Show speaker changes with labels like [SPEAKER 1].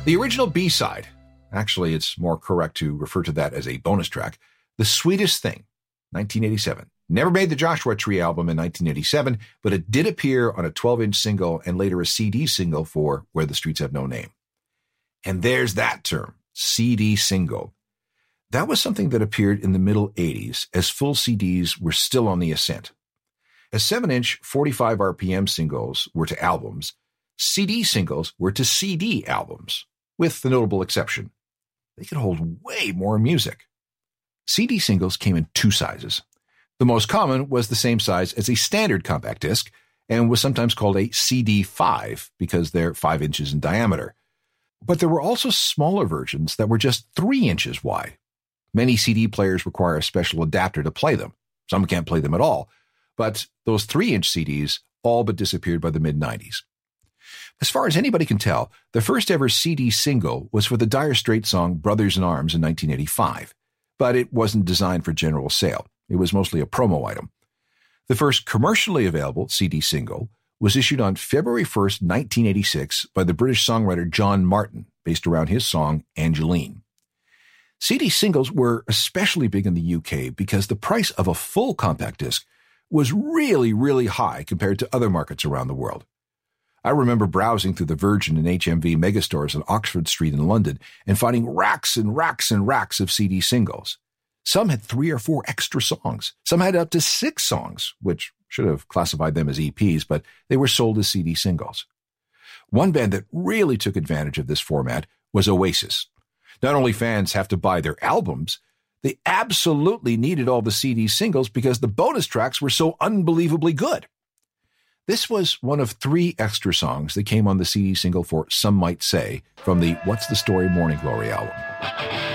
[SPEAKER 1] The original B-side, actually it's more correct to refer to that as a bonus track, The Sweetest Thing, 1987. Never made the Joshua Tree album in 1987, but it did appear on a 12-inch single and later a CD single for Where the Streets Have No Name. And there's that term, CD single. That was something that appeared in the middle 80s as full CDs were still on the ascent. As 7-inch 45 RPM singles were to albums, CD singles were to CD albums, with the notable exception. They could hold way more music. CD singles came in two sizes. The most common was the same size as a standard compact disc and was sometimes called a CD5 because they're 5 inches in diameter. But there were also smaller versions that were just 3 inches wide. Many CD players require a special adapter to play them. Some can't play them at all. But those 3-inch CDs all but disappeared by the mid-90s. As far as anybody can tell, the first ever CD single was for the Dire Straits song Brothers in Arms in 1985. But it wasn't designed for general sale. It was mostly a promo item. The first commercially available CD single was issued on February 1st, 1986 by the British songwriter John Martin, based around his song Angeline. CD singles were especially big in the UK because the price of a full compact disc was really, really high compared to other markets around the world. I remember browsing through the Virgin and HMV megastores on Oxford Street in London and finding racks and racks and racks of CD singles. Some had 3 or 4 extra songs. Some had up to 6 songs, which should have classified them as EPs, but they were sold as CD singles. One band that really took advantage of this format was Oasis. Not only fans have to buy their albums, they absolutely needed all the CD singles because the bonus tracks were so unbelievably good. This was one of 3 extra songs that came on the CD single for Some Might Say from the What's the Story Morning Glory album.